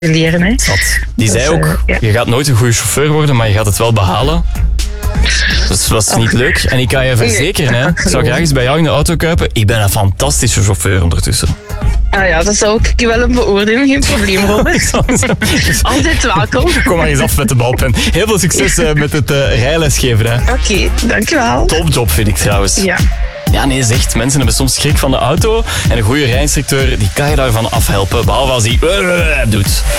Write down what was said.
leren. Hè. Die zei ook, ja. je gaat nooit een goede chauffeur worden, maar je gaat het wel behalen. Dus dat was niet leuk. En ik kan je verzekeren, hè, ik zou graag eens bij jou in de auto kuipen. Ik ben een fantastische chauffeur ondertussen. Ah ja, dat zou ik wel een beoordelen. Geen probleem, Robert. Altijd welkom. Kom maar eens af met de balpen. Heel veel succes met het rijlesgeven. Hè. Oké, dankjewel. Topjob vind ik trouwens. Ja. Ja, nee, zegt. Mensen hebben soms schrik van de auto. En een goede rijinstructeur, die kan je daarvan afhelpen. Behalve als hij doet.